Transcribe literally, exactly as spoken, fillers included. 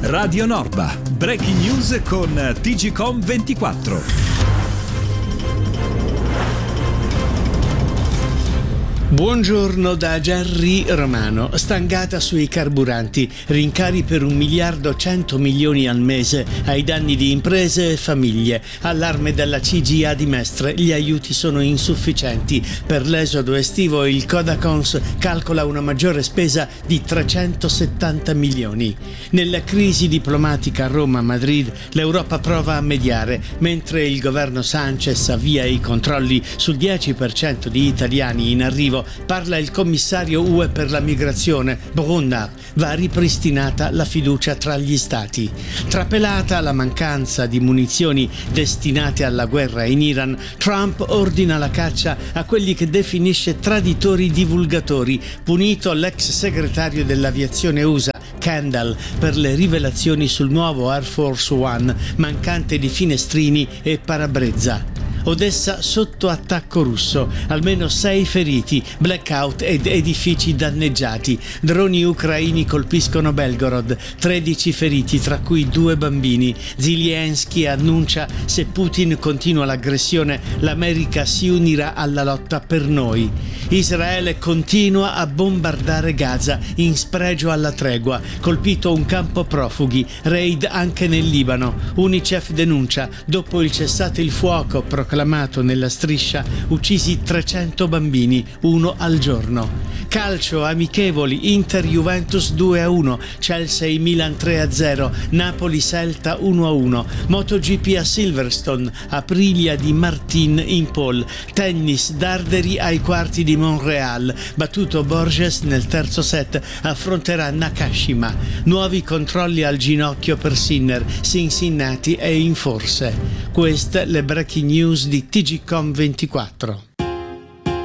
Radio Norba, breaking news con T G Com ventiquattro. Buongiorno da Gerry Romano. Stangata sui carburanti, rincari per un miliardo cento milioni al mese ai danni di imprese e famiglie. Allarme dalla C G A di Mestre, gli aiuti sono insufficienti. Per l'esodo estivo il Codacons calcola una maggiore spesa di trecentosettanta milioni. Nella crisi diplomatica Roma-Madrid l'Europa prova a mediare, mentre il governo Sanchez avvia i controlli sul dieci per cento di italiani in arrivo. Parla il commissario U E per la migrazione, Brunner. Va ripristinata la fiducia tra gli stati. Trapelata la mancanza di munizioni destinate alla guerra in Iran, Trump ordina la caccia a quelli che definisce traditori divulgatori, punito l'ex segretario dell'aviazione U S A Kendall per le rivelazioni sul nuovo Air Force One, mancante di finestrini e parabrezza. Odessa sotto attacco russo, almeno sei feriti, blackout ed edifici danneggiati. Droni ucraini colpiscono Belgorod, tredici feriti, tra cui due bambini. Zelensky annuncia: se Putin continua l'aggressione, l'America si unirà alla lotta per noi. Israele continua a bombardare Gaza in spregio alla tregua, colpito un campo profughi, raid anche nel Libano. UNICEF denuncia: dopo il cessate il fuoco proclamato nella striscia, uccisi trecento bambini, uno al giorno. Calcio, amichevoli, Inter-Juventus due a uno, Chelsea-Milan tre a zero, Napoli-Celta uno a uno, MotoGP a Silverstone, Aprilia di Martin in pole, tennis, Darderi ai quarti di Montreal, battuto Borges nel terzo set, affronterà Nakashima, nuovi controlli al ginocchio per Sinner, Cincinnati è in forse. Queste le breaking news di T G Com ventiquattro.